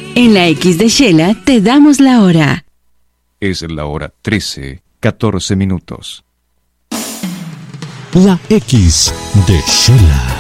En la X de Shela te damos la hora. Es la hora 13:14. La X de Shela.